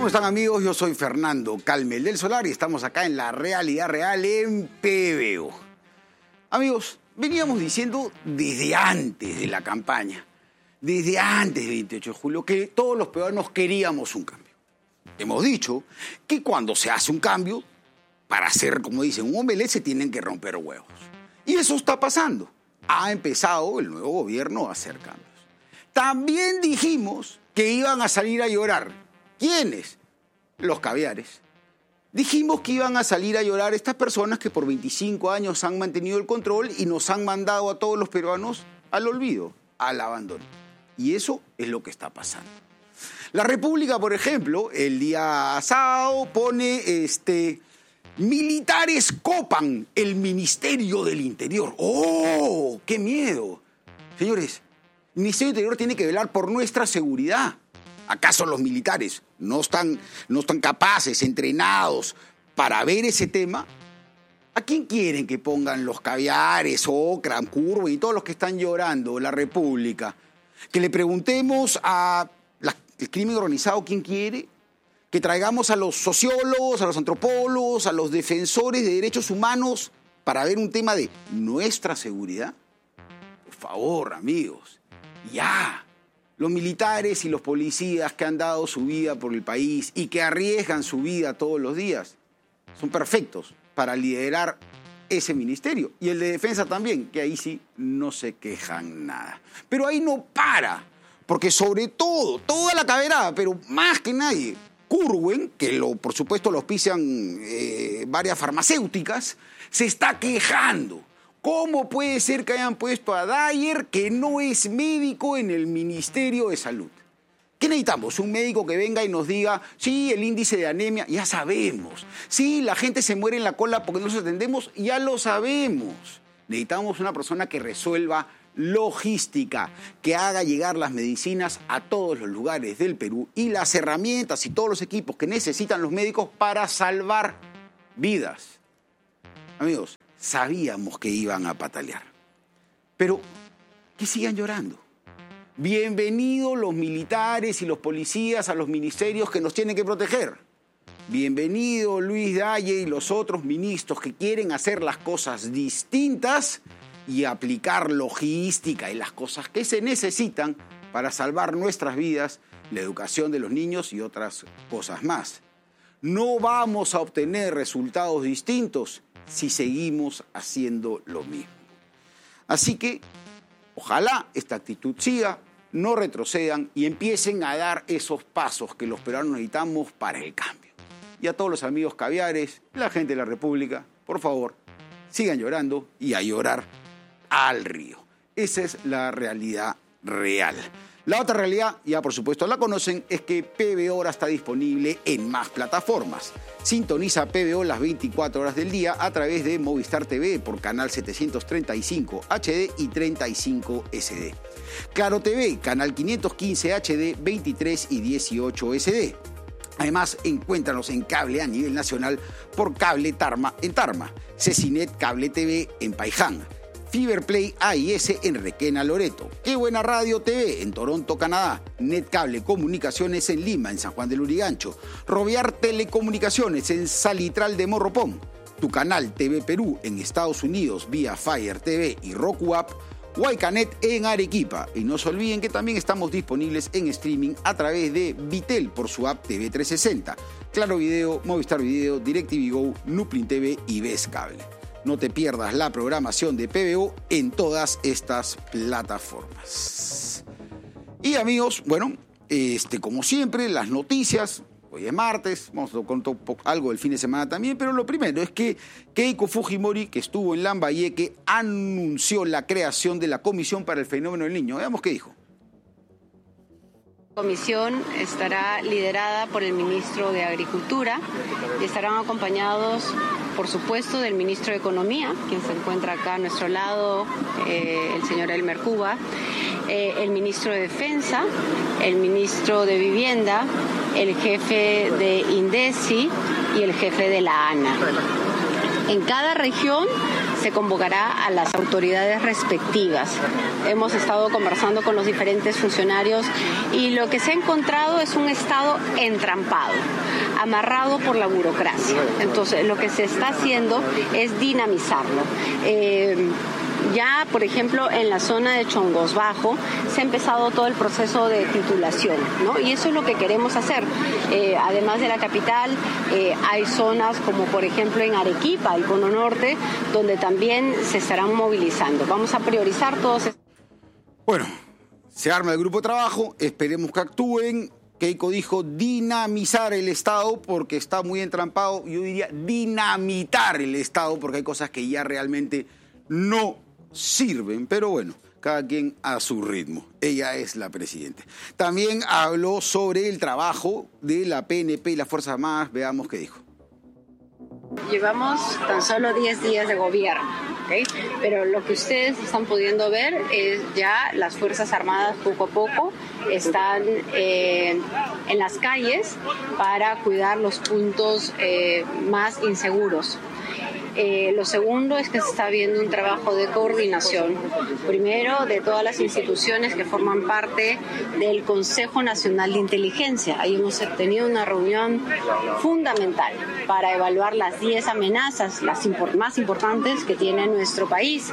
¿Cómo están, amigos? Yo soy Fernando Calmel del Solar y estamos acá en La Realidad Real en PBO. Amigos, veníamos diciendo desde antes de la campaña, desde antes del 28 de julio, que todos los peruanos queríamos un cambio. Hemos dicho que cuando se hace un cambio, para hacer, como dicen, un omelette se tienen que romper huevos. Y eso está pasando. Ha empezado el nuevo gobierno a hacer cambios. También dijimos que iban a salir a llorar. ¿Quiénes? Los caviares. Dijimos que iban a salir a llorar estas personas que por 25 años han mantenido el control y nos han mandado a todos los peruanos al olvido, al abandono. Y eso es lo que está pasando. La República, por ejemplo, el día sábado pone militares copan el Ministerio del Interior. ¡Oh, qué miedo! Señores, el Ministerio del Interior tiene que velar por nuestra seguridad. ¿Acaso los militares no están capaces, entrenados para ver ese tema? ¿A quién quieren que pongan los caviares, Ocra, Curvo y todos los que están llorando la República? Que le preguntemos al crimen organizado quién quiere, que traigamos a los sociólogos, a los antropólogos, a los defensores de derechos humanos para ver un tema de nuestra seguridad. Por favor, amigos, ya. Los militares y los policías que han dado su vida por el país y que arriesgan su vida todos los días son perfectos para liderar ese ministerio. Y el de defensa también, que ahí sí no se quejan nada. Pero ahí no para, porque sobre todo, toda la caberada, pero más que nadie, Curwen, que por supuesto lo auspician varias farmacéuticas, se está quejando. ¿Cómo puede ser que hayan puesto a Dyer, que no es médico, en el Ministerio de Salud? ¿Qué necesitamos? Un médico que venga y nos diga, sí, el índice de anemia, ya sabemos. Sí, la gente se muere en la cola porque no nos atendemos, ya lo sabemos. Necesitamos una persona que resuelva logística, que haga llegar las medicinas a todos los lugares del Perú y las herramientas y todos los equipos que necesitan los médicos para salvar vidas. Amigos, sabíamos que iban a patalear, pero que sigan llorando. Bienvenidos los militares y los policías a los ministerios que nos tienen que proteger. Bienvenido Luis Dyer y los otros ministros que quieren hacer las cosas distintas y aplicar logística y las cosas que se necesitan para salvar nuestras vidas, la educación de los niños y otras cosas más. No vamos a obtener resultados distintos si seguimos haciendo lo mismo. Así que ojalá esta actitud siga, no retrocedan y empiecen a dar esos pasos que los peruanos necesitamos para el cambio. Y a todos los amigos caviares, la gente de la República, por favor, sigan llorando y a llorar al río. Esa es la realidad real. La otra realidad, ya por supuesto la conocen, es que PBO ahora está disponible en más plataformas. Sintoniza PBO las 24 horas del día a través de Movistar TV por canal 735 HD y 35 SD. Claro TV, canal 515 HD, 23 y 18 SD. Además, encuéntranos en cable a nivel nacional por Cable Tarma en Tarma, Cecinet Cable TV en Paiján, Fiberplay AIS en Requena, Loreto, Qué Buena Radio TV en Toronto, Canadá, Netcable Comunicaciones en Lima, en San Juan del Lurigancho, Roviar Telecomunicaciones en Salitral de Morropón, Tu Canal TV Perú en Estados Unidos vía Fire TV y Roku App, Huaycanet en Arequipa. Y no se olviden que también estamos disponibles en streaming a través de Vitel por su app TV 360, Claro Video, Movistar Video, DirecTV Go, Nuplin TV y Ves Cable. No te pierdas la programación de PBO en todas estas plataformas. Y amigos, bueno, como siempre, las noticias. Hoy es martes, vamos a contar algo del fin de semana también, pero lo primero es que Keiko Fujimori, que estuvo en Lambayeque, anunció la creación de la Comisión para el Fenómeno del Niño. Veamos qué dijo. La comisión estará liderada por el ministro de Agricultura y estarán acompañados, por supuesto, del ministro de Economía, quien se encuentra acá a nuestro lado, el señor Elmer Cuba, el ministro de Defensa, el ministro de Vivienda, el jefe de INDECI y el jefe de la ANA. En cada región se convocará a las autoridades respectivas. Hemos estado conversando con los diferentes funcionarios y lo que se ha encontrado es un Estado entrampado, amarrado por la burocracia. Entonces, lo que se está haciendo es dinamizarlo. Ya, por ejemplo, en la zona de Chongos Bajo se ha empezado todo el proceso de titulación, ¿no? Y eso es lo que queremos hacer. Además de la capital, hay zonas como, por ejemplo, en Arequipa, el Cono Norte, donde también se estarán movilizando. Vamos a priorizar todos. Bueno, se arma el grupo de trabajo, esperemos que actúen. Keiko dijo dinamizar el Estado porque está muy entrampado. Yo diría dinamitar el Estado porque hay cosas que ya realmente no sirven, pero bueno, cada quien a su ritmo. Ella es la presidenta. También habló sobre el trabajo de la PNP y las Fuerzas Armadas. Veamos qué dijo. Llevamos tan solo 10 días de gobierno, ¿okay? Pero lo que ustedes están pudiendo ver es ya las Fuerzas Armadas poco a poco están en las calles para cuidar los puntos más inseguros. Lo segundo es que se está viendo un trabajo de coordinación, primero de todas las instituciones que forman parte del Consejo Nacional de Inteligencia. Ahí hemos tenido una reunión fundamental para evaluar las 10 amenazas, las más importantes que tiene nuestro país.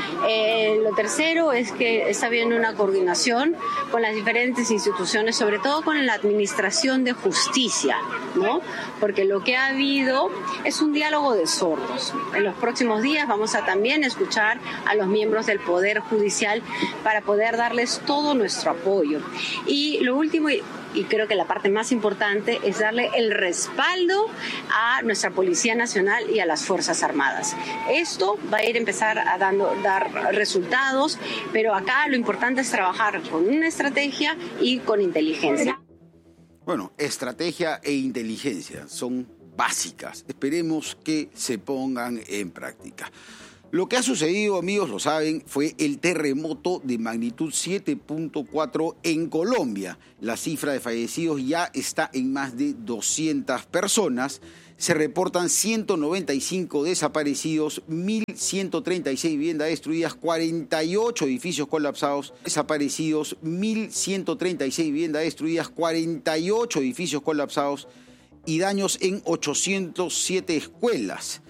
Lo tercero es que está habiendo una coordinación con las diferentes instituciones, sobre todo con la Administración de Justicia, ¿no? Porque lo que ha habido es un diálogo de sordos. En los próximos días vamos a también escuchar a los miembros del Poder Judicial para poder darles todo nuestro apoyo. Y lo último, y creo que la parte más importante, es darle el respaldo a nuestra Policía Nacional y a las Fuerzas Armadas. Esto va a empezar a dar resultados, pero acá lo importante es trabajar con una estrategia y con inteligencia. Bueno, estrategia e inteligencia son básicas. Esperemos que se pongan en práctica. Lo que ha sucedido, amigos, lo saben, fue el terremoto de magnitud 7.4 en Colombia. La cifra de fallecidos ya está en más de 200 personas. Se reportan 195 desaparecidos, 1.136 viviendas destruidas, 48 edificios colapsados. Desaparecidos, 1.136 viviendas destruidas, 48 edificios colapsados y daños en 807 escuelas.